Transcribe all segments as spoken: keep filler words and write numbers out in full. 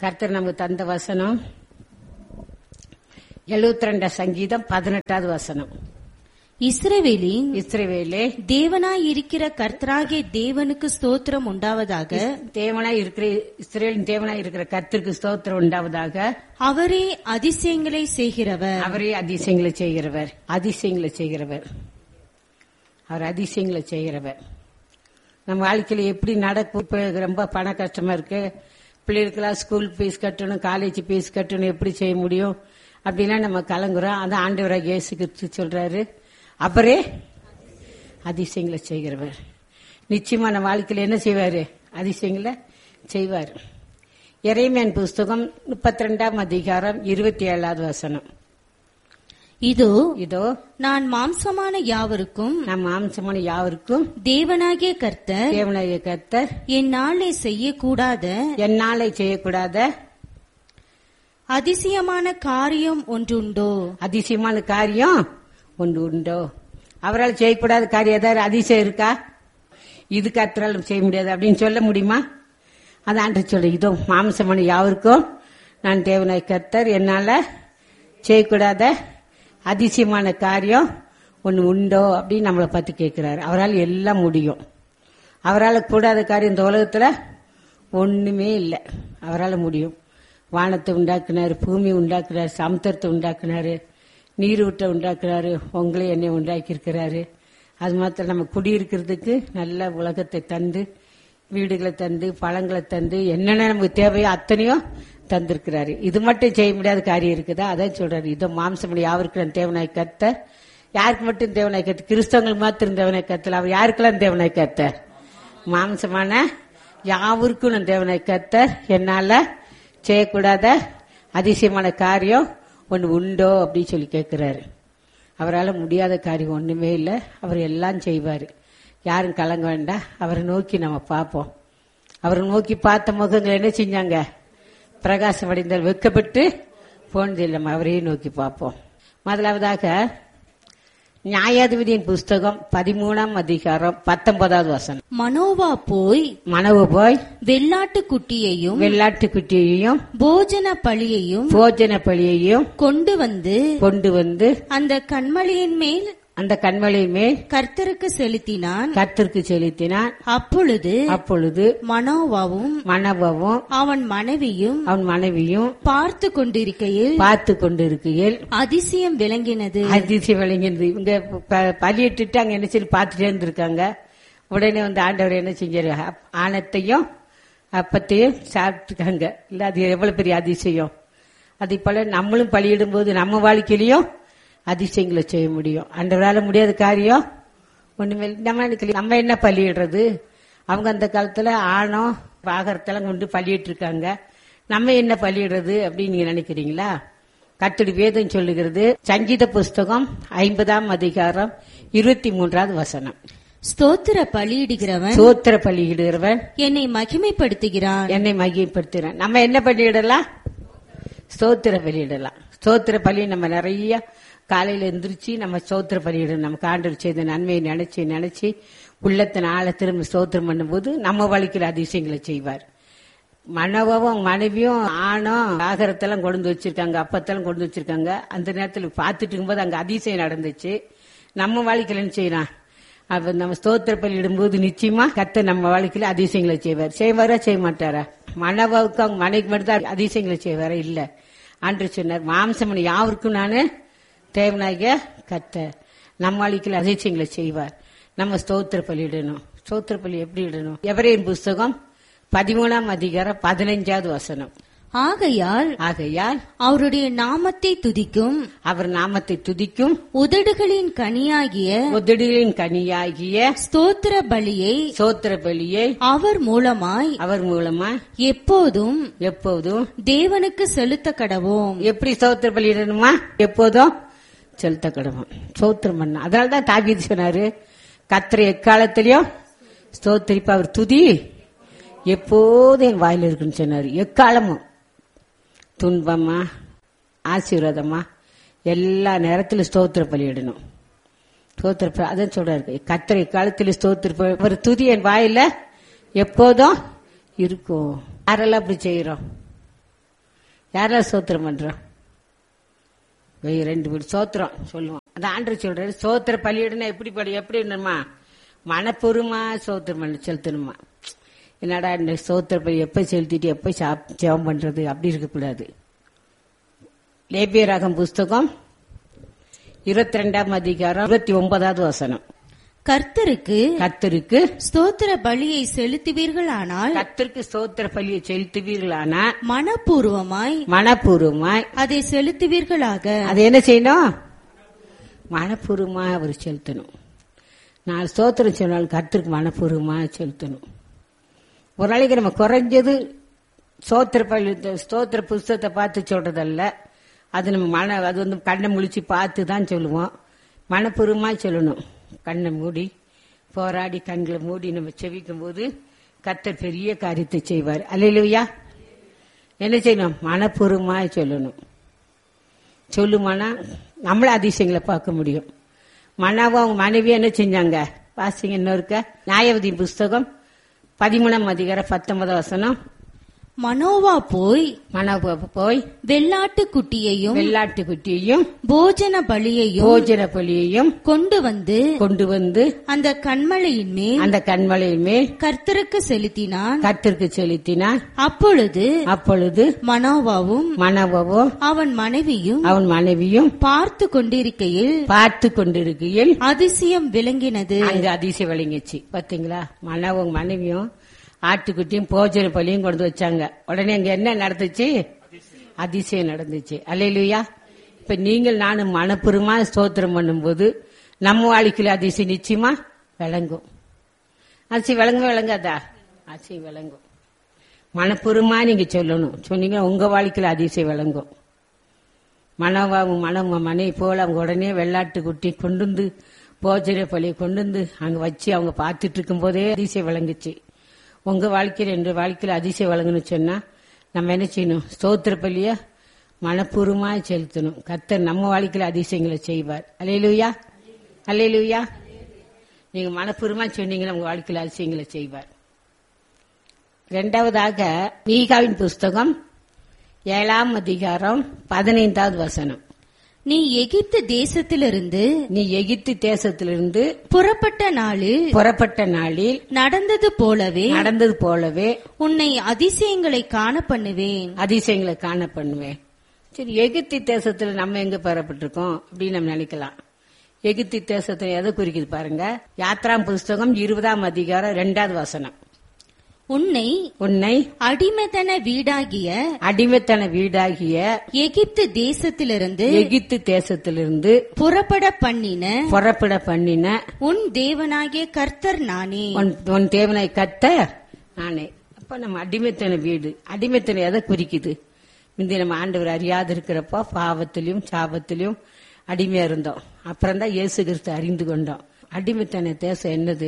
கர்த்தர் நமக்கு தந்த வசனம் எழுபத்தி ரெண்டாம் சங்கீதம் பதினெட்டாவது வசனம். இஸ்ரவேலின் இஸ்ரவேலே தேவனாய் இருக்கிற கர்த்தராகிய தேவனுக்கு ஸ்தோத்திரம் உண்டாவதாக. தேவனாய் இருக்கிற இஸ்ரவேலின் தேவனாய் இருக்கிற கர்த்தருக்கு ஸ்தோத்திரம் உண்டாவதாக. அவரே அதிசயங்களை செய்கிறவர். அவரே அதிசயங்களை செய்கிறவர். அதிசயங்களை செய்கிறவர் அவர் அதிசயங்களை செய்கிறவர். நம்ம வாழ்க்கையில எப்படி நடக்கும்? ரொம்ப பண கஷ்டமா இருக்கு, பிள்ளைகளுக்கெல்லாம் ஸ்கூல் ஃபீஸ் கட்டணும், காலேஜ் ஃபீஸ் கட்டணும், எப்படி செய்ய முடியும் அப்படின்னா நம்ம கலங்குறோம். அதான் ஆண்டவராக இயேசு கிறிஸ்து சொல்றாரு, அவரே அதிசயங்களை செய்கிறவர். நிச்சயமா நம்ம வாழ்க்கையில என்ன செய்வாரு? அதிசயங்களை செய்வார். எரேமியாவின் புஸ்தகம் முப்பத்தி ரெண்டாம் அதிகாரம் இருபத்தி ஏழாவது வசனம். இதோ இதோ நான் மாம்சமான யாவருக்கும் நம் மாம்சமான யாவருக்கும் தேவனாகிய கர்த்தர் தேவனாகிய கர்த்தர் என்னாலே செய்யக்கூடாத என்னாலே செய்யக்கூடாத அதிசயமான காரியம் ஒன்றுண்டோ. அதிசயமான காரியம் ஒன்று உண்டோ? அவரால் செய்யக்கூடாத காரியம் ஏதாவது அதிசயம் இருக்கா? இது கர்த்தரால் செய்ய முடியாது அப்படின்னு சொல்ல முடியுமா? அதான் சொல்ல, இதோ மாம்சமான யாவருக்கும் நான் தேவனாகிய கர்த்தர் என்னால செய்யக்கூடாத அதிசயமான காரியம் ஒன்று உண்டோ அப்படின்னு நம்மளை பார்த்து கேட்கிறாரு. அவரால் எல்லாம் முடியும். அவரால் கூடாத காரியம் இந்த உலகத்துல ஒண்ணுமே இல்லை. அவரால் முடியும். வானத்தை உண்டாக்குனாரு, பூமி உண்டாக்குனாரு, சமுத்திரத்தை உண்டாக்குனாரு, நீரூட்டை உண்டாக்குனாரு, உங்களே என்னை உண்டாக்கி இருக்கிறாரு. அது மாத்திரம் நம்ம குடியிருக்கிறதுக்கு நல்ல உலகத்தை தந்து, வீடுகளை தந்து, பழங்களை தந்து, என்னென்ன நமக்கு தேவையோ அத்தனையோ தந்திருக்கிறாரு. இது மட்டும் செய்ய முடியாத காரியம் இருக்குதா? அதான் சொல்றாரு, இதோ மாம்சம் யாவருக்கு தேவனாய் கர்த்தர். யாருக்கு மட்டும் தேவனாய் கர்த்தர்? கிறிஸ்தவங்களுக்கு மாத்திரம் தேவனாய் கர்த்தர். அவர் யாருக்கெல்லாம் தேவனாய் கர்த்தர்? மாம்சமான யாவருக்கும் நான் தேவனாய் கர்த்தர். என்னால செய்யக்கூடாத அதிசயமான காரியம் ஒன்று உண்டோ அப்படின்னு சொல்லி கேட்கிறாரு. அவரால் முடியாத காரியம் ஒண்ணுமே இல்லை. அவர் எல்லாம் செய்வாரு. யாரும் கலங்க வேண்டாம். அவரை நோக்கி நம்ம பார்ப்போம். அவரை நோக்கி பார்த்த முகங்கள் என்ன செஞ்சாங்க? பிரகாசம் அடைந்தால் வெட்கப்பட்டு போனது இல்லாம அவரையே நோக்கி பார்ப்போம். முதலாவதாக நியாயாதிபதியின் புஸ்தகம் பதிமூணாம் அதிகாரம் பத்தொன்பதாவது வசனம். மனோவா போய் மனவு போய் வெள்ளாட்டு குட்டியையும் வெள்ளாட்டு குட்டியையும் போஜன பலியையும் போஜன பலியையும் கொண்டு வந்து கொண்டு வந்து அந்த கண்மலையின் மேல் அந்த கண்மலையின் மேல் கர்த்தருக்கு செலுத்தினான். கர்த்தருக்கு செலுத்தினான். அப்பொழுது அப்பொழுது மனோவாவும் மனோவாவும் அவன் மனைவியும் அவன் மனைவியும் பார்த்து கொண்டிருக்கையில் பார்த்து கொண்டிருக்கையில் அதிசயம் விளங்கினது. அதிசயம் விளங்கினது. இவங்க பலியிட்டு அங்க என்ன சொல்லி பார்த்துட்டே இருந்திருக்காங்க. உடனே வந்து ஆண்டவர் என்ன செஞ்சாரு? ஆனத்தையும் அப்பத்தையும் சாப்பிட்டுருக்காங்க. இல்ல, அது எவ்வளவு பெரிய அதிசயம். அதே போல நம்மளும் பலியிடும் போது நம்ம வாழ்க்கையிலையும் அதிசயங்களை செய்ய முடியும். ஆண்டவரால முடியாத காரியம் ஒண்ணுமே. நம்ம நம்ம என்ன பலியிடுறது? அவங்க அந்த காலத்துல ஆணம் பாகரத்தெல்லாம் கொண்டு பலியிட்டு இருக்காங்க. நம்ம என்ன பலியிடுறது அப்படின்னு நீங்க நினைக்கிறீங்களா? கர்த்தருடைய வேதம் சொல்லுகிறது, சங்கீத புஸ்தகம் ஐம்பதாம் அதிகாரம் இருபத்தி மூன்றாவது வசனம். ஸ்தோத்திர பலியிடுகிறவன் ஸ்தோத்திர பலியிடுகிறவன் என்னை மகிமைப்படுத்துகிறான். என்னை மகிமைப்படுத்துகிறான். நம்ம என்ன பலியிடலாம்? ஸ்தோத்திர பலியிடலாம். ஸ்தோத்திர பலி நம்ம நிறைய காலையில எந்திரிச்சு நம்ம ஸ்தோத்திர பலியிடணும். நமக்கு ஆண்டவர் செய்த நன்மையை நினைச்சு நினைச்சு உள்ளத்தின் ஆழ திரும்ப ஸ்தோத்திரம் பண்ணும் போது நம்ம வாழ்க்கையில் அதிசயங்களை செய்வார். மனவும் மனைவியும் ஆணும் ஆகாரத்தெல்லாம் கொண்டு வச்சிருக்காங்க, அப்பத்தெல்லாம் கொண்டு வச்சிருக்காங்க. அந்த நேரத்தில் பார்த்துட்டு இருக்கும்போது அங்க அதிசயம் நடந்துச்சு. நம்ம வாழ்க்கையில என்ன செய்யலாம்? அப்ப நம்ம ஸ்தோத்திர பலியிடும்போது நிச்சயமா கர்த்தர் நம்ம வாழ்க்கையில அதிசயங்களை செய்வார். செய்வாரா செய்ய மாட்டாரா? மனவாவுக்கு அவங்க மனைவி மட்டும் அதிசயங்களை செய்வாரா? இல்ல. ஆண்டவர் சொன்னார், மாம்சமனை யாருக்கும் நானு தேவனாகிய கர்த்தர். நம்ம வாழ்க்கையில அதிசயங்களை செய்வார். நம்ம ஸ்தோத்திர பலியிடணும். ஸ்தோத்திர பலி எப்படி இடணும்? எபிரேயர் புஸ்தகம் பதிமூணாம் அதிகாரம் பதினைஞ்சாவது வசனம். ஆகையால் ஆகையால் அவருடைய நாமத்தை துதிக்கும் அவர் நாமத்தை துதிக்கும் உதடுகளின் கனியாகிய உதடுகளின் கனியாகிய ஸ்தோத்திர பலியை ஸ்தோத்திர பலியை அவர் மூலமாய் அவர் மூலமா எப்போதும் எப்போதும் தேவனுக்கு செலுத்த கடவோம். எப்படி ஸ்தோத்திர பலியிடணுமா? எப்போதும் செலுத்த கடவோம். ஸ்தோத்திரம் பண்ண. அதனாலதான் தாவீது சொன்னாரு, கர்த்தரை எக்காலத்திலயும் ஸ்தோத்திரிப்ப அவர் துதி எப்போதும் என் வாயில இருக்குன்னு சொன்னாரு. எக்காலமும் துன்பமா ஆசீர்வாதமா எல்லா நேரத்திலும் ஸ்தோத்திர பலியிடணும். ஸ்தோத்திர அதான் சொல்றாரு, கர்த்தரை காலத்தில் ஸ்தோத்திர ஒரு துதி என் வாயில எப்போதும் இருக்கும். யாரெல்லாம் அப்படி செய்யறோம்? யாரெல்லாம் ஸ்தோத்திரம் பண்றோம்? வெய் ரெண்டு பேர் சோத்திரம் சொல்லுவோம். அந்த ஆண்டவர் சொல்றாரு, சோத்திர பலியிடனா எப்படி படி எப்படி என்னமா மனப்பூர்வமா சோத்திரம் பண்ண செலுத்தணுமா. என்னடா இந்த சோத்திர பலி எப்ப செலுத்திட்டு எப்ப ஜெபம் பண்றது அப்படி இருக்கக்கூடாது. லேபியராகம் புஸ்தகம் இருபத்தி ரெண்டாம் அதிகாரம் இருபத்தி ஒன்பதாவது வசனம். கர்த்தருக்கு கர்த்தருக்கு ஸ்தோத்திர பலியை செலுத்துவீர்களானால் கர்த்தருக்கு ஸ்தோத்திர பலியை செலுத்துவீர்களானால் மனப்பூர்வமாய் மனப்பூர்வமாய் அதை செலுத்துவீர்களாக. அது என்ன செய்யணும்? மனப்பூர்வமா அவர் செலுத்தணும். நான் ஸ்தோத்திரம் சொன்னாலும் கர்த்தருக்கு மனப்பூர்வமா செலுத்தணும். ஒரு நாளைக்கு நம்ம குறைஞ்சது ஸ்தோத்திர பலி ஸ்தோத்திர புஸ்தகத்தை பார்த்து சொல்றதல்ல, அது நம்ம மன அது வந்து கண்ணை முழிச்சு பார்த்து தான் சொல்லுவோம். மனப்பூர்வமா சொல்லணும். கண்ணை மூடி போராடி கண்களை மூடி நம்ம செவிக்கும் போது கர்த்தர் பெரிய காரியத்தை செய்வார். அல்லேலூயா. என்ன செய்யணும்? மனப்பூர்வமா சொல்லணும். சொல்லுமானா நம்மள அதிசயங்களை பார்க்க முடியும். மனாவும் அவங்க மனைவி என்ன செஞ்சாங்க? வாசிங்க இன்னொருக்க. நியாயாதிபதி புஸ்தகம் பதிமூணாம் அதிகாரம் பத்தொன்பது வசனம். மனோவா போய் மனோவா போய் வெள்ளாட்டு குட்டியையும் வெள்ளாட்டு குட்டியையும் போஜன பலியையும் போஜன பலியையும் கொண்டு வந்து கொண்டு வந்து அந்த கன்மலையின் மேல் அந்த கன்மலையின் மேல் கர்த்தருக்கு செலுத்தினான். கர்த்தருக்கு செலுத்தினான். அப்பொழுது அப்பொழுது மனோவாவும் மனோவாவும் அவன் மனைவியும் அவன் மனைவியும் பார்த்து கொண்டிருக்கையில் பார்த்து கொண்டிருக்கையில் அதிசயம் விளங்கினது. அங்க அதிசயம் விளங்கிச்சு. பாத்தீங்களா? மனோவும் மனைவியும் ஆட்டுக்குட்டியும் போஜன பலியும் கொண்டு வச்சாங்க. உடனே அங்க என்ன நடந்துச்சு? அதிசயம் நடந்துச்சு. அல்லேலூயா. இப்ப நீங்கள் நானும் மனப்பூர்வமா ஸ்தோத்திரம் பண்ணும்போது நம்ம வாழ்க்கையில அதிசயம் நிச்சயமா விளங்கும். அதிசயம் விளங்க விளங்காதா? அதிசயம் விளங்கும். மனப்பூர்வமா நீங்க சொல்லணும். சொன்னீங்கன்னா உங்க வாழ்க்கையில அதிசயம் விளங்கும். மனவாவும் மன மனைவி போல அவங்க உடனே வெள்ளாட்டு குட்டி கொண்டு வந்து போஜன பலியை கொண்டு வந்து அங்க வச்சு அவங்க பார்த்துட்டு இருக்கும் போதே அதிசயம் விளங்குச்சு. உங்க வாழ்க்கையில என்ற வாழ்க்கையில அதிசயம் வழங்கணும்னு சொன்னா நம்ம என்ன செய்யணும்? ஸ்தோத்திர பலிய மனப்பூர்வமா செலுத்தணும். கர்த்தர் நம்ம வாழ்க்கையில அதிசயங்களை செய்வார். அல்லேலூயா. அல்லேலூயா. நீங்க மனப்பூர்வமா சொன்னீங்கன்னா உங்க வாழ்க்கையில அதிசயங்களை செய்வார். இரண்டாவதாக மீகாவின் புஸ்தகம் ஏழாம் அதிகாரம் பதினைந்தாவது வசனம். நீ எகிப்து தேசத்திலிருந்து நீ எகிப்து தேசத்திலிருந்து புறப்பட்ட நாளில் புறப்பட்ட நாளில் நடந்தது போலவே நடந்தது போலவே உன்னை அதிசயங்களை காண பண்ணுவேன். அதிசயங்களை காண பண்ணுவேன். சரி, எகிப்து தேசத்துல நம்ம எங்க பெறப்பட்டிருக்கோம் அப்படின்னு நம்ம நினைக்கலாம். எகிப்து தேசத்துல எதை குறிக்குது பாருங்க. யாத்ராம் புஸ்தகம் இருபதாம் அதிகாரம் இரண்டாவது வசனம். உன்னை உன்னை அடிமைத்தன வீடாகிய அடிமைத்தன வீடாகிய எகிப்து தேசத்திலிருந்து எகிப்து தேசத்திலிருந்து புறப்பட பண்ணின புறப்பட பண்ணின உன் தேவனாகிய கர்த்தர் நானே. உன் தேவனாய் கர்த்தர் நானே. அப்ப நம்ம அடிமைத்தன வீடு. அடிமைத்தனம் எதை குறிக்குது? முந்தைய நம்ம ஆண்டவர் அறியாது இருக்கிறப்போ பாவத்திலையும் சாபத்திலையும் அடிமையா இருந்தோம். அப்புறம் தான் இயேசு கிறிஸ்து அறிந்து கொண்டோம். அடிமைத்தன தேசம் என்னது?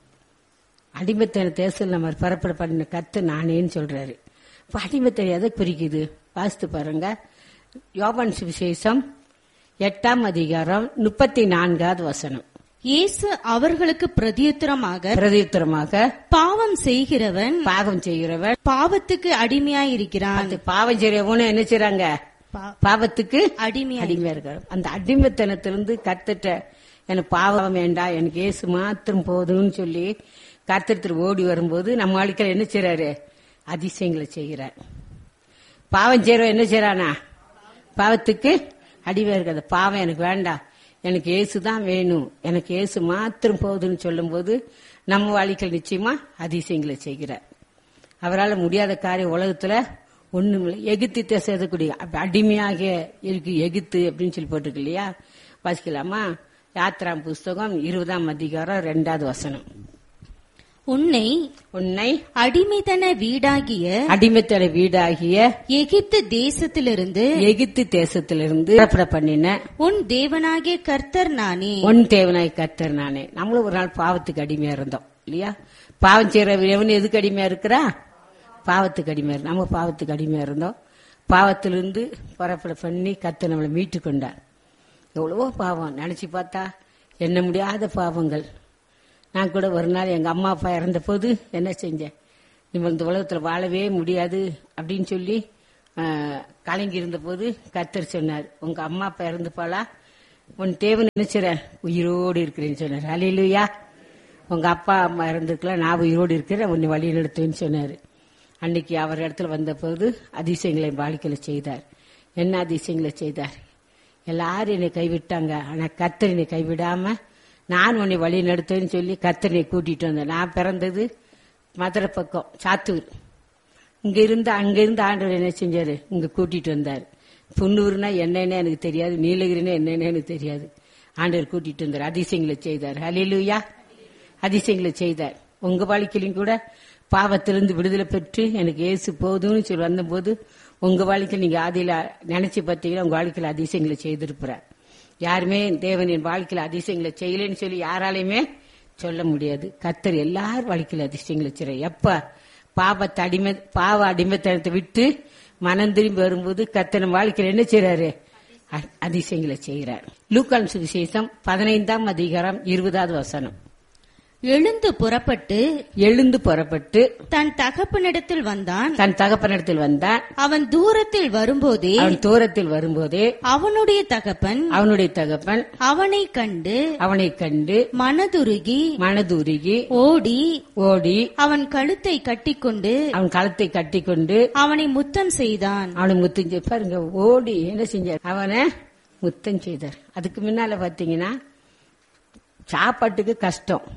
அடிமைத்தன தேசம் நம்ம பரப்பட பண்ணின கத்து நானேன்னு சொல்றாரு. இப்ப அடிமைத்தனம் எதை குறிக்குது? வாசித்து பாருங்க. யோவான் சுவிசேஷம் எட்டாம் அதிகாரம் முப்பத்தி நான்காவது வசனம். இயேசு அவர்களுக்கு பிரதியுத்தரமாக பிரதியுத்தரமாக பாவம் செய்கிறவன் பாவம் செய்கிறவன் பாவத்துக்கு அடிமையாயிருக்கிறான். பாவம் செய்யறவனு என்ன செய்றாங்க? பாவத்துக்கு அடிமை அடிமையா இருக்காரு. அந்த அடிமைத்தனத்திலிருந்து கத்துட்ட எனக்கு பாவம் வேண்டாம், எனக்கு இயேசு மாத்திரம் போதும்னு சொல்லி கர்த்தர் ஓடி வரும்போது நம்ம வாழ்க்கையில என்ன செய்யறாரு? அதிசயங்களை செய்கிறார். பாவம் செய்யறவன் என்ன செய்யறானா? பாவத்துக்கு அடிமையா இருக்காது. பாவம் எனக்கு வேண்டாம், எனக்கு இயேசு தான் வேணும், எனக்கு இயேசு மாத்திரம் போதுன்னு சொல்லும் போது நம்ம வாழ்க்கையில் நிச்சயமா அதிசயங்களை செய்கிறார். அவரால் முடியாத காரியம் உலகத்துல ஒண்ணுமில்லை. எகிப்து தேசம் எதக்கூடிய அடிமையாக இருக்கு எகிப்து அப்படின்னு சொல்லி போட்டிருக்கு இல்லையா? வாசிக்கலாமா? யாத்ராம் புஸ்தகம் இருபதாம் அதிகாரம் இரண்டாவது வசனம். உன்னை உன்னை அடிமைத்தன வீடாகிய அடிமைத்தன வீடாகிய எகிப்து தேசத்திலிருந்து எகிப்து தேசத்திலிருந்து புறப்பட பண்ணின உன் தேவனாகிய கர்த்தர் நானே. உன் தேவனாய் கர்த்தர் நானே. நம்மளும் ஒரு நாள் பாவத்துக்கு அடிமையா இருந்தோம் இல்லையா? பாவம் செய்யறவன் எதுக்கு அடிமையா இருக்கிறா? பாவத்துக்கு அடிமையா. நம்ம பாவத்துக்கு அடிமையா இருந்தோம். பாவத்திலிருந்து புறப்பட பண்ணி கர்த்தர் நம்மளை மீட்டு கொண்டார். எவ்வளவோ பாவம் நினைச்சு பார்த்தா எண்ண முடியாத பாவங்கள். நான் கூட ஒரு நாள் எங்க அம்மா அப்பா இறந்த போது என்ன செஞ்சேன்? நம்ம இந்த உலகத்துல வாழவே முடியாது அப்படின்னு சொல்லி கலங்கி இருந்த போது கர்த்தர் சொன்னார், உங்க அம்மா அப்பா இறந்து போலா, உன் தேவன் நினைச்சிற உயிரோடு இருக்கிறேன்னு சொன்னார். அல்லேலூயா. உங்க அப்பா அம்மா இறந்துருக்கலாம், நான் உயிரோடு இருக்கிறேன், உன்னை வழி நடத்துவேன்னு சொன்னாரு. அன்னைக்கு அவர் இடத்துல வந்த போது அதிசயங்களை வாழ்க்கையில செய்தார். என்ன அதிசயங்களை செய்தார்? எல்லாரும் என்னை கைவிட்டாங்க, ஆனா கர்த்தர் என்னை கைவிடாம நான் உன்னை வழி நடத்துவேன்னு சொல்லி கர்த்தரை கூட்டிட்டு வந்தேன். நான் பிறந்தது மதுரை பக்கம் சாத்தூர். இங்க இருந்து அங்க இருந்து ஆண்டவர் என்ன செஞ்சாரு, இங்க கூட்டிட்டு வந்தாரு. புன்னூர்னா என்னன்னு எனக்கு தெரியாது, நீலகிரினா என்னன்னு எனக்கு தெரியாது. ஆண்டவர் கூட்டிட்டு வந்தார், அதிசயங்களை செய்தார். அல்லேலூயா. அதிசயங்களை செய்தார். உங்க வாழ்க்கையிலும் கூட பாவத்திலிருந்து விடுதலை பெற்று எனக்கு ஏசு போதும்னு சொல்லி வந்தபோது உங்க வாழ்க்கையில் நீங்க ஆதியில நினைச்சு பார்த்தீங்கன்னா உங்க வாழ்க்கையில அதிசயங்களை செய்திருப்பார். யாருமே தேவனின் வாழ்க்கையில அதிசயங்களை செய்யலன்னு சொல்லி யாராலையுமே சொல்ல முடியாது. கர்த்தர் எல்லார் வாழ்க்கையில அதிசயங்களை செய்யற. எப்ப பாவத்தை அடிமை பாவ அடிமைத்தனத்தை விட்டு மனம் திரும்பி வரும்போது கர்த்தர் வாழ்க்கையில என்ன செய்யறாரு, அதிசயங்களை செய்கிறார். லூக்கான் சுவிசேஷம் பதினைந்தாம் அதிகாரம் இருபதாவது வசனம். எழுந்து புறப்பட்டு எழுந்து புறப்பட்டு தன் தகப்பனிடத்தில் வந்தான். தன் தகப்பனிடத்தில் வந்தான். அவன் தூரத்தில் வரும்போதே அவன் தூரத்தில் வரும்போதே அவனுடைய தகப்பன் அவனுடைய தகப்பன் அவனை கண்டு அவனை கண்டு மனதுருகி மனதுருகி ஓடி ஓடி அவன் கழுத்தை கட்டிக்கொண்டு அவன் கழுத்தை கட்டிக்கொண்டு அவனை முத்தம் செய்தான். அவனை முத்தம் செய் பாருங்க, ஓடி என்ன செஞ்சார், அவனை முத்தம் செய்தார். அதுக்கு முன்னால பாத்தீங்கன்னா சாப்பாட்டுக்கு கஷ்டம்.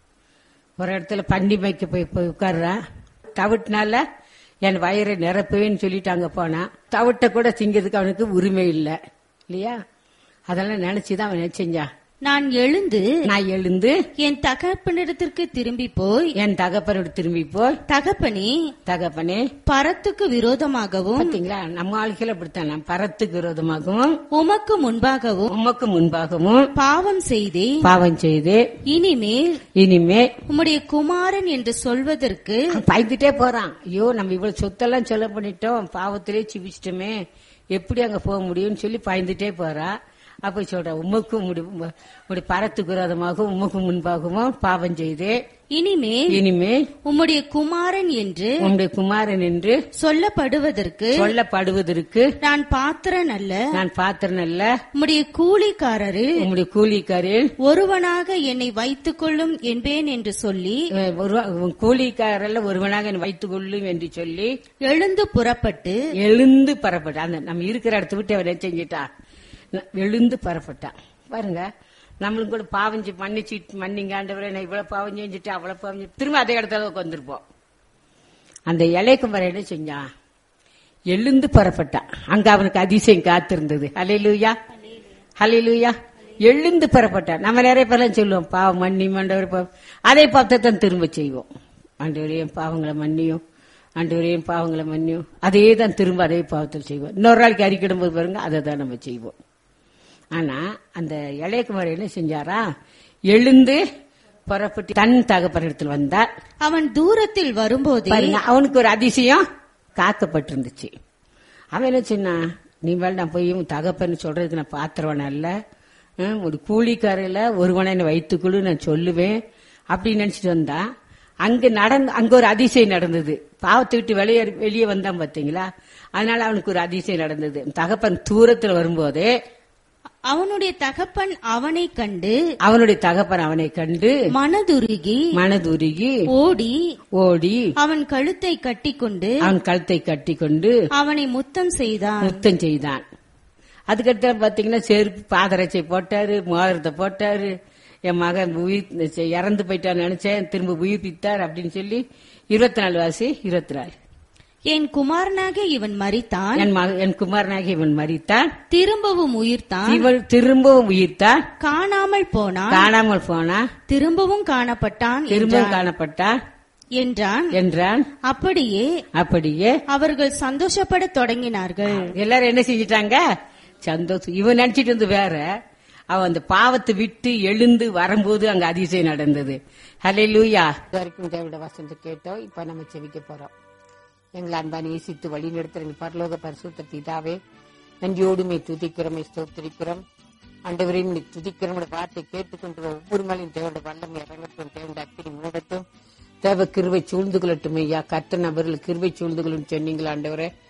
ஒரு இடத்துல பண்டி மேய்க்க போய் போய் உட்கார்றான். தவிட்டுனால என் வயிறை நிரப்புவேன்னு சொல்லிட்டு அங்க போனா, தவிட்ட கூட திங்கிறதுக்கு அவனுக்கு உரிமை இல்லை இல்லையா? அதெல்லாம் நினைச்சுதான் அவன் என்ன செஞ்சான், நான் எழுந்து நான் எழுந்து என் தகப்பனிடத்திற்கு திரும்பி போய் என் தகப்பனோடு திரும்பி போய் தகப்பனே தகப்பனே பரத்துக்கு விரோதமாகவும், பாத்தீங்களா நம்ம வாழ்க்கையில அப்படித்தான், நான் பரத்துக்கு விரோதமாகவும் உமக்கு முன்பாகவும் உமக்கு முன்பாகவும் பாவம் செய்தேன். பாவம் செய்து இனிமேல் இனிமே உம்முடைய குமாரன் என்று சொல்வதற்கு பயந்துட்டே போறான். ஐயோ நம்ம இவ்வளவு சொத்தெல்லாம் சொல்ல பண்ணிட்டோம், பாவத்திலே சிவிச்சிட்டோமே, எப்படி அங்க போக முடியும்னு சொல்லி பயந்துட்டே போறா. அப்ப சொல்ற, உமக்கும் உடைய பரத்துக்கு விரோதமாகவும் உமக்கு முன்பாகவும் பாவம் செய்து இனிமேல் இனிமேல் உம்முடைய குமாரன் என்று உம்முடைய குமாரன் என்று சொல்லப்படுவதற்கு சொல்லப்படுவதற்கு நான் பாத்திரன் அல்ல, நான் பாத்திரன் அல்ல, உம்முடைய கூலிக்காரரில் உம்முடைய கூலிக்காரில் ஒருவனாக என்னை வைத்துக் கொள்ளும் என்பேன் என்று சொல்லி கூலிக்காரல்ல ஒருவனாக என்னை வைத்துக் கொள்ளும் என்று சொல்லி எழுந்து புறப்பட்டு எழுந்து புறப்பட்டான். அந்த நம்ம இருக்கிற இடத்த விட்டு அவன் செஞ்சிட்டா எழுந்து புறப்பட்டான். பாருங்க, நம்மளும் கூட பாவம் மன்னிச்சு மன்னிங்க ஆண்டவரே, நான் இவ்வளவு பாவம் செஞ்சுட்டு அவ்வளவு பாவம் திரும்ப அதே இடத்துல உட்காந்துருப்போம். அந்த இலைக்குமரன் என்ன செஞ்சான், எழுந்து புறப்பட்டான். அங்க அவனுக்கு அதிசயம் காத்திருந்தது. ஹல்லேலூயா, ஹல்லேலூயா. எழுந்து புறப்பட்டான். நம்ம நிறைய பேர்லாம் சொல்லுவோம், பாவம் மன்னி ஆண்டவர், அதே பாவத்தை தான் திரும்ப செய்வோம். ஆண்டவரே பாவங்களை மன்னியும், ஆண்டவரே பாவங்களை மன்னியும், அதே தான் திரும்ப அதே பாவத்தில் செய்வோம். இன்னொரு நாளைக்கு அறிக்கிடும் போது பாருங்க அதை தான் நம்ம செய்வோம். ஆனா அந்த இளையகுமார் என்ன செஞ்சாரா, எழுந்து புறப்பட்டு தன் தகப்பனிடத்தில் வந்தார். அவன் தூரத்தில் வரும்போது அவனுக்கு ஒரு அதிசயம் காக்கப்பட்டிருந்துச்சு. அவன் என்ன சொன்னா, நீ மேல நான் போய் தகப்பன்னு சொல்றதுக்கு நான் பாத்திரவன அல்ல, ஒரு கூலிக்காரில ஒருவனை வைத்துக்கொள்ளு நான் சொல்லுவேன் அப்படின்னு நினைச்சிட்டு வந்தா, அங்க நடந்து அங்க ஒரு அதிசயம் நடந்தது. பாவத்தை விட்டு வெளியே வெளியே வந்தான் பாத்தீங்களா, அதனால அவனுக்கு ஒரு அதிசயம் நடந்தது. தகப்பன் தூரத்துல வரும்போதே அவனுடைய தகப்பன் அவனை கண்டு அவனுடைய தகப்பன் அவனை கண்டு மனதுருகி மனதுருகி ஓடி ஓடி அவன் கழுத்தை கட்டிக்கொண்டு அவன் கழுத்தை கட்டிக்கொண்டு அவனை முத்தம் செய்தான் முத்தம் செய்தான். அதுக்கடுத்த பாத்தீங்கன்னா செருப்பு பாதரட்சை போட்டாரு, மோதிரத்தை போட்டாரு. என் மகன் உயிர் இறந்து போயிட்டான்னு நினைச்சேன், திரும்ப உயிர்ப்பித்தார் அப்படின்னு சொல்லி இருபத்தி நாலு வாசி இருபத்தி நாலு என் குமாரனாக இவன் மரித்தான், என் குமாரனாக இவன் மரித்தான், திரும்பவும் உயிர்த்தான், இவள் திரும்பவும் உயிர்த்தான், காணாமல் போனான், காணாமல் போனா, திரும்பவும் காணப்பட்டான், திரும்பவும் காணப்பட்டான் என்றான் என்றான். அப்படியே அப்படியே அவர்கள் சந்தோஷப்பட தொடங்கினார்கள். எல்லாரும் என்ன செஞ்சிட்டாங்க, சந்தோஷம். இவன் நினைச்சிட்டு வந்து வேற, அவன் அந்த பாவத்தை விட்டு எழுந்து வரும்போது அங்க அதிசயம் நடந்தது. ஹல்லேலூயா. வரைக்கும் தேவனுடைய வசனத்தை கேட்டோம். இப்ப நம்ம செவிக்க போறோம். எங்களை அன்பா நேசித்து வழி நடத்துற பரலோக பரிசுத்த பிதாவே, நன்றியோடுமே துதிக்கிறோமே ஸ்தோத்திரிக்கிறோம். ஆண்டவரே துதிக்கிறோம். வார்த்தை கேட்டுக்கொண்டு ஒவ்வொரு மேலையும் தேவனுடைய வல்லமை இறங்கட்டும், தேவனுடைய அக்கினி மூடட்டும், தேவ கிருபை சூழ்ந்து கொள்ளட்டும். ஐயா கர்த்தர் நபர்கள் கிருபை சூழ்ந்து கொள்ளும் சொன்னீங்களா ஆண்டவரே.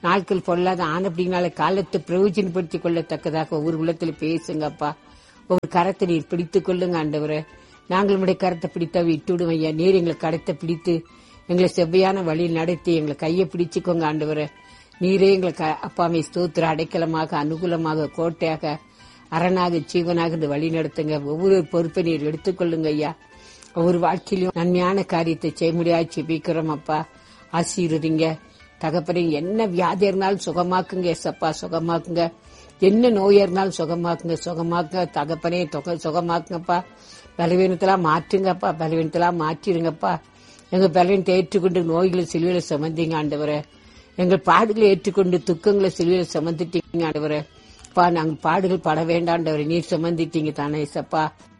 நாட்கள் பொல்லாத ஆன அப்படின்னால காலத்தை பிரயோஜனப்படுத்திக் கொள்ளத்தக்கதாக ஒவ்வொரு உள்ளத்துல பேசுங்கப்பா. ஒவ்வொரு கரத்தை நீர் பிடித்துக் கொள்ளுங்க ஆண்டவரே. நாங்கள் உடைய கரத்தை பிடித்தா விட்டுவிடும் ஐயா. நீர் எங்களை கரத்தை பிடித்து எங்களை செவ்வையான வழியில் நடத்தி எங்களை கையை பிடிச்சுக்கோங்க ஆண்டவரே. நீரே எங்களை அப்பாமை ஸ்தோத்திர அடைக்கலமாக, அனுகூலமாக, கோட்டையாக, அரணாக, ஜீவனாக இந்த வழி நடத்துங்க. ஒவ்வொரு பொறுப்பை நீர் எடுத்துக்கொள்ளுங்க ஐயா. ஒவ்வொரு வாழ்க்கையிலும் நன்மையான காரியத்தை செய்ய முடியாது ஜெபிக்கிறோம் அப்பா. ஆசீர்வதிங்க தகப்பனே. என்ன வியாதி இருந்தாலும் சுகமாக்குங்க ஏசப்பா, சுகமாக்குங்க. என்ன நோயா இருந்தாலும் சுகமாக்குங்க, சுகமாக்குங்க தகப்பனே. தொகை சுகமாக்குங்கப்பா. பலவீனத்தெல்லாம் மாற்றுங்கப்பா, பலவீனத்தெல்லாம் மாற்றிடுங்கப்பா. எங்க பலவீனத்தை ஏற்றுக்கொண்டு நோய்களை சிலுவையில சுமந்தீங்க ஆண்டவரே. எங்கள் பாடுகளை ஏற்றுக்கொண்டு துக்கங்களை சிலுவையில சுமந்துட்டீங்க ஆண்டவரே. பா நாங்கள் பாடுகள் பட வேண்டாண்டவரை நீர் சுமந்துட்டீங்க தானே ஏசப்பா.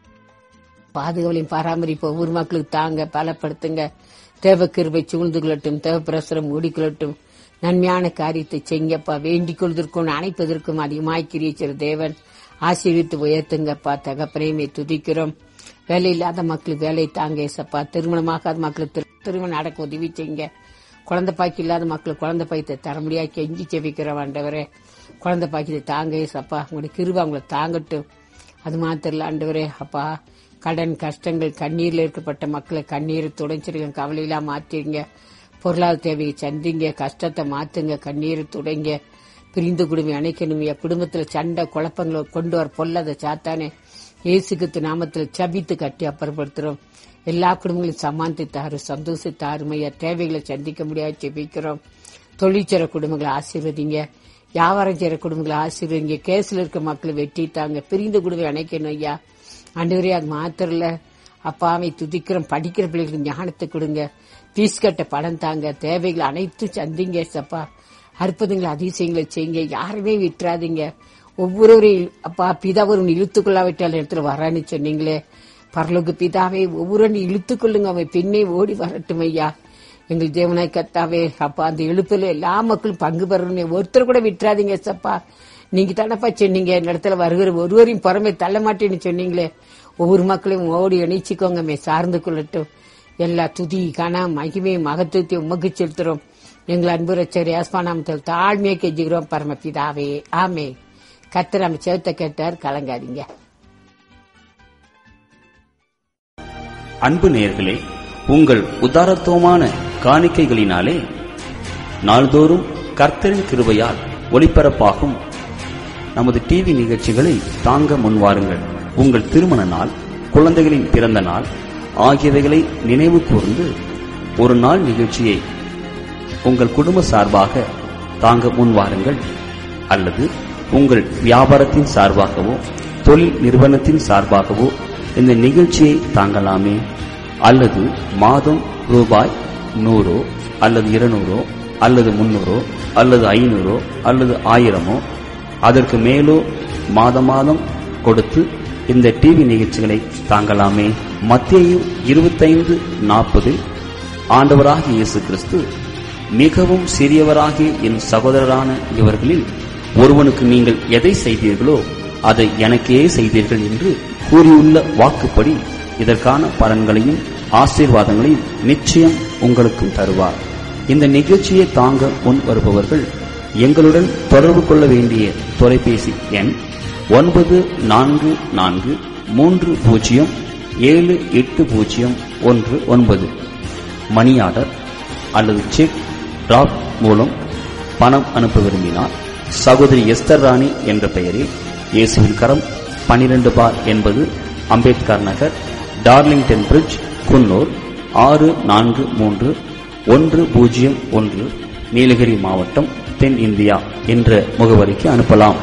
பாதுகாவலையும் பராமரிப்பு ஒவ்வொரு மக்களுக்கு தாங்க, பலப்படுத்துங்க. தேவ கிருபை சூழ்ந்து கொள்ளட்டும், தேவ பிரசுரம் மூடிக்கொள்ளட்டும். நன்மையான காரியத்தை செய்யப்பா. வேண்டிக் கொள்வதற்கும் அணைப்பதற்கும் அதிகமாய் கிரியச்சர் தேவன் ஆசீர்வித்து உயர்த்துங்கப்பா. தகப்பனையுமே துதிக்கிறோம். வேலை இல்லாத மக்களுக்கு வேலை தாங்க ஏசப்பா. திருமணமாகாத மக்களுக்கு திருமணம் நடக்க உதவி செய்யுங்க. குழந்தை பாக்கி இல்லாத மக்களுக்கு குழந்தை பாய்த்தை தர முடியாது கெஞ்சி செவிக்கிறோம் ஆண்டவரே. குழந்தை பாக்கியத்தை தாங்க ஏசப்பா. உங்களுடைய கிருபை அவங்களை தாங்கட்டும். அது மாத்திரல ஆண்டவரே அப்பா. கடன் கஷ்டங்கள் கண்ணீர்ல இருக்கப்பட்ட மக்களை கண்ணீரை துடைச்சிருங்க, கவலையெல்லாம் மாத்திருங்க. பொருளாதார தேவையை சந்திங்க, கஷ்டத்தை மாத்துங்க, கண்ணீரை துடைங்க. பிரிந்து குடும்பம் அணைக்கணும். குடும்பத்துல சண்டை குழப்பங்களை கொண்டு வர பொல்லாத சாத்தானே இயேசுக்கு நாமத்தில் சபித்து கட்டி அப்புறப்படுத்துறோம். எல்லா குடும்பங்களையும் சமானத்தை தாரு, சந்தோஷத்தை தாருமையா. தேவைகளை சந்திக்க முடியாது ஜெபிக்கிறோம். தொழிற்சர குடும்பங்களை ஆசீர்வதிங்க, வியாபாரம் செய்யற குடும்பங்களை ஆசீர்வதிங்க. கேஸ்ல இருக்க மக்களை வெட்டிட்டாங்க, பிரிந்து குடும்பம் அணைக்கணும் ஐயா. ஆண்டவரே அது மாத்திரல அப்பாவை துதிக்கிறோம். படிக்கிற பிள்ளைகளுக்கு ஞானத்தை கொடுங்க, பீஸ் கட்ட பணம் தாங்க, தேவைகளை அனைத்தும் சந்திங்க சப்பா. அற்புதங்களை அதிசயங்களை செய்யுங்க, யாருமே விட்டுறாதீங்க. ஒவ்வொருவரையும் அப்பா பிதாவரும் இழுத்துக்கொள்ளாவிட்டால் இடத்துல வரான்னு சொன்னீங்களே. பரலோக பிதாவே ஒவ்வொரு இழுத்துக்கொள்ளுங்க, அவன் பின்னே ஓடி வரட்டும் ஐயா. எங்கள் தேவனாய் கர்த்தாவே அப்பா அந்த எழுப்புல எல்லா மக்களும் பங்கு பெறணும். ஒருத்தர் கூட விட்டுறாதீங்க சப்பா. நீங்க தானப்பா சொன்னீங்க இடத்துல வருகிற ஒருவரையும் புறமே தள்ள மாட்டேன்னு சொன்னீங்களே. ஒவ்வொரு மக்களையும் ஓடி இணைச்சிக்கோங்க, மே சார்ந்து கொள்ளட்டும். எல்லா துதி கனா மகிமை மகத்துவத்தை உமக்கு செலுத்துறோம். எங்கள் அன்பு ரட்சகர் இயேசுவின் நாமத்தில் தாழ்மையை கெஞ்சுகிறோம் பரமபிதாவே, ஆமே. கர்த்தர் நம்ம செவத்தை கேட்டார், கலங்காதீங்க. அன்பு நேயர்களே, உங்கள் உதாரத்துவமான காணிக்கைகளினாலே நாள்தோறும் கர்த்தரின் கிருபையால் ஒளிபரப்பாகும் நமது டிவி நிகழ்ச்சிகளை தாங்க முன்வாருங்கள். உங்கள் திருமண நாள், குழந்தைகளின் பிறந்த நாள் ஆகியவைகளை நினைவு கூர்ந்து ஒரு நாள் நிகழ்ச்சியை உங்கள் குடும்ப சார்பாக தாங்க முன்வாருங்கள். அல்லது உங்கள் வியாபாரத்தின் சார்பாகவோ தொழில் நிறுவனத்தின் சார்பாகவோ இந்த நிகழ்ச்சியை தாங்கலாமே. அல்லது மாதம் ரூபாய் நூறோ அல்லது இருநூறோ அல்லது முன்னூறோ அல்லது ஐநூறோ அல்லது ஆயிரமோ அதற்கு மேலோ மாத மாதம் கொடுத்து இந்த டிவி நிகழ்ச்சிகளை தாங்கலாமே. மத்தேயு இருபத்தைந்து நாற்பதில் ஆண்டவராகிய இயேசு கிறிஸ்து, மிகவும் சிறியவராகிய என் சகோதரரான இவர்களில் ஒருவனுக்கு நீங்கள் எதை செய்தீர்களோ அதை எனக்கே செய்தீர்கள் என்று கூறியுள்ள வாக்குப்படி இதற்கான பலன்களையும் ஆசீர்வாதங்களையும் நிச்சயம் உங்களுக்கும் தருவார். இந்த நிகழ்ச்சியை தாங்க முன் வருபவர்கள் எங்களுடன் தொடர்பு கொள்ள வேண்டிய தொலைபேசி எண் ஒன்பது நான்கு நான்கு மூன்று பூஜ்ஜியம் ஏழு எட்டு பூஜ்ஜியம் ஒன்று ஒன்பது. மணி ஆர்டர் அல்லது செக் டிராப் மூலம் பணம் அனுப்ப விரும்பினார் சகோதரி எஸ்தர் ராணி என்ற பெயரில் இயேசுவின் கரம் பனிரெண்டு பார் என்பது அம்பேத்கர் நகர், டார்லிங்டன் பிரிட்ஜ், குன்னூர் ஆறு நான்கு மூன்று ஒன்று பூஜ்ஜியம் ஒன்று, நீலகிரி மாவட்டம், தென் இந்தியா என்ற முகவரிக்கு அனுப்பலாம்.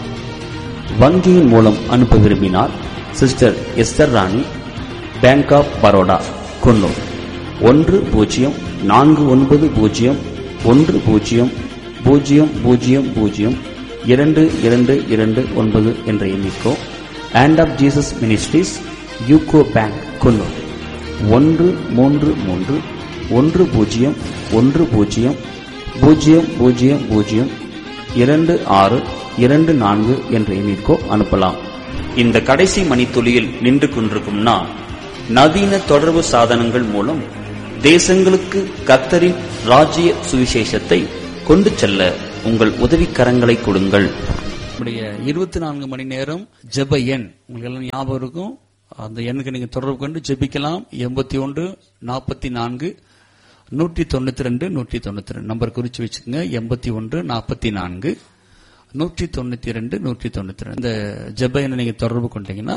வங்கியின் மூலம் அனுப்ப விரும்பினால் sister Esther Rani, bank of Baroda, Coonoor ஒன்று பூஜ்ஜியம் நான்கு ஒன்பது பூஜ்ஜியம் ஒன்று பூஜ்ஜியம் பூஜ்ஜியம் பூஜ்ஜியம் பூஜ்ஜியம் இரண்டு இரண்டு இரண்டு ஒன்பது என்ற எண்ணிக்கோ. Hand of Jesus ministries, UCO bank, Coonoor ஒன்று மூன்று மூன்று ஒன்று பூஜ்ஜியம் ஒன்று பூஜ்ஜியம் பூஜ்ஜியம் பூஜ்ஜியம் பூஜ்ஜியம் இரண்டு ஆறு இரண்டு நான்கு என்ற எண்ணிற்கோ அனுப்பலாம். இந்த கடைசி மணித்துளியில் நின்று கொண்டிருக்கும் நான், நவீன தொடர்பு சாதனங்கள் மூலம் தேசங்களுக்கு கர்த்தரின் ராஜ்ய சுவிசேஷத்தை கொண்டு செல்ல உங்கள் உதவிக்கரங்களை கொடுங்கள். நம்முடைய இருபத்தி நான்கு மணி நேரம் ஜெப எண் உங்களுக்கு எல்லாம் ஞாபகம் இருக்கும். அந்த எண்ணுக்கு நீங்க தொடர்பு கொண்டு ஜெபிக்கலாம். எண்பத்தி ஒன்று நாற்பத்தி நான்கு நூற்றி தொண்ணூத்தி ரெண்டு நூற்றி தொண்ணூத்தி ரெண்டு நம்பர் குறிச்சு வச்சுக்கோங்க. எண்பத்தி ஒன்று நாற்பத்தி நான்கு நூற்றி தொண்ணூத்தி ரெண்டு நூற்றி தொண்ணூத்தி ரெண்டு இந்த ஜெப எண்ணை நீங்க தொடர்பு கொண்டீங்கன்னா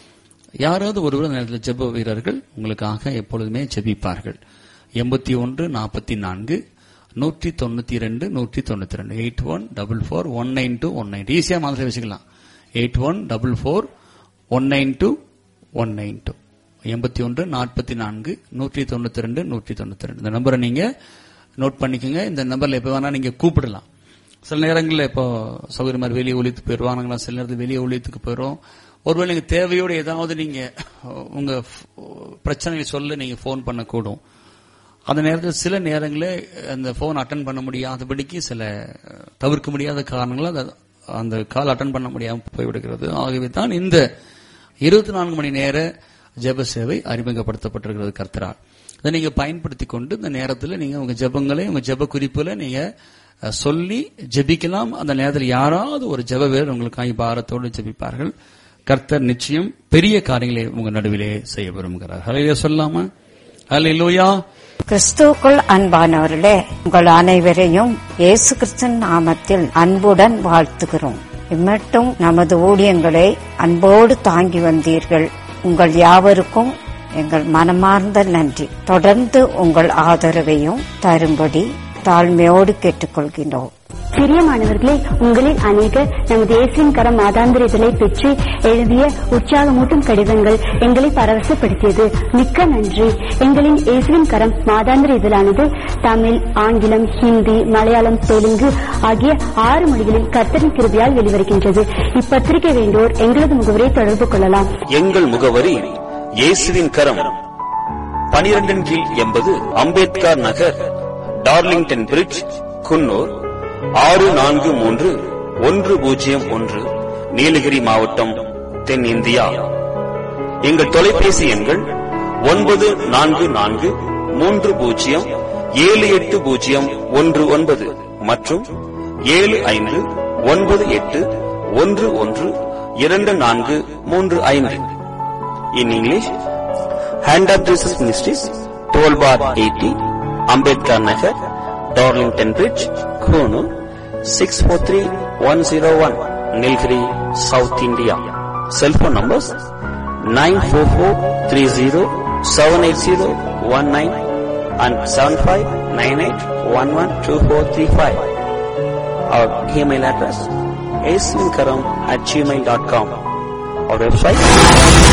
யாராவது ஒருவர் அந்த நேரத்தில் ஜெப வீரர்கள் உங்களுக்காக எப்பொழுதுமே ஜெபிப்பார்கள். எண்பத்தி ஒன்று நாற்பத்தி நான்கு நூற்றி தொண்ணூத்தி ரெண்டு நூற்றி தொண்ணூத்தி ரெண்டு eight one double four one nine two one nine ஈஸியா மாதிரி வச்சுக்கலாம். Eight one double four one nine two one nine two எண்பத்தி ஒன்று நாற்பத்தி நான்கு நூற்றி தொண்ணூத்தி ரெண்டு நூற்றி தொண்ணூத்தி ரெண்டு இந்த நம்பரை நீங்க நோட் பண்ணிக்கோங்க. இந்த நம்பர்ல எப்ப வேணா நீங்க கூப்பிடலாம். சில நேரங்களில் இப்போ சௌகரிய மாதிரி வெளியே ஒழித்து போயிடுவானுங்களா, சில நேரத்தில் வெளியே ஒழித்துக்கு போயிடும். ஒருவேளை நீங்க தேவையோடு ஏதாவது நீங்க உங்க பிரச்சனைகளை சொல்ல நீங்க போன் பண்ணக்கூடும். அந்த நேரத்தில் சில நேரங்களில் அந்த போன் அட்டன் பண்ண முடியாதபடிக்கு சில தவிர்க்க முடியாத காரணங்களால் அந்த கால் அட்டன் பண்ண முடியாமல் போய்விடுகிறது. ஆகவே தான் இந்த இருபத்தி நான்கு மணி நேர ஜெப சேவை அறிமுகப்படுத்தப்பட்டிருக்கிறது கர்த்தரால். அதை நீங்க பயன்படுத்தி கொண்டு இந்த நேரத்தில் நீங்க உங்க ஜெபங்களை உங்க ஜெப குறிப்புல நீங்க சொல்லி ஜெபிக்கலாம். அந்த நேரத்தில் யாராவது ஒரு ஜெப வீரர் உங்களுக்காக பாரத்தோடு ஜெபிப்பார்கள். கர்த்தர் நிச்சயம் பெரிய காரியங்களை உங்க நடுவிலே செய்ய விரும்புகிறார். ஹல்லேலூயா சொல்லாமா? ஹல்லேலூயா. கிறிஸ்துவுக்குள் அன்பானவர்களே, உங்கள் அனைவரையும் இயேசு கிறிஸ்துவின் நாமத்தில் அன்புடன் வாழ்த்துகிறோம். இம்மட்டும் நமது ஊழியங்களை அன்போடு தாங்கி வந்தீர்கள். உங்கள் யாவருக்கும் எங்கள் மனமார்ந்த நன்றி. தொடர்ந்து உங்கள் ஆதரவையும் தரும்படி தாழ்மையோடு கேட்டுக்கொள்கின்றோம். பிரியமானவர்களே, உங்களில் அநேகர் நமது இயேசுவின் கரம் மாதாந்திர இதழை பெற்று எழுதிய உற்சாகமூட்டும் கடிதங்கள் எங்களை பரவசப்படுத்தியது. மிக்க நன்றி. எங்களின் இயேசுவின் கரம் மாதாந்திர இதழானது தமிழ், ஆங்கிலம், ஹிந்தி, மலையாளம், தெலுங்கு ஆகிய ஆறு மொழிகளில் கர்த்தரின் கிருபையால் வெளிவருகின்றது. இப்பத்திரிகை வேண்டோர் எங்களது முகவரை தொடர்பு கொள்ளலாம். எங்கள் முகவரி இயேசுவின் கரம், பனிரெண்டின் கீழ் எண்பது அம்பேத்கர் நகர், டார்லிங்டன் பிரிட்ஜ், குன்னூர் ஆறு நான்கு மூன்று ஒன்று பூஜ்ஜியம் ஒன்று, நீலகிரி மாவட்டம், தென் இந்தியா. எங்கள் தொலைபேசி எண்கள் ஒன்பது நான்கு நான்கு மூன்று பூஜ்ஜியம் ஏழு எட்டு பூஜ்ஜியம் ஒன்று ஒன்பது மற்றும் ஏழு ஐந்து ஒன்பது எட்டு ஒன்று ஒன்று இரண்டு நான்கு மூன்று ஐந்து. In English, Hand of Jesus Ministries, twelve bar eighty, Ambedkar Nagar, Darlington Bridge, Konoor, six four three one zero one, Nilgiri, South India. Cell phone numbers nine four four three zero seven eight zero one nine and seven five nine eight one one two four three five. Our email address is aislinkaram at gmail dot com. Our website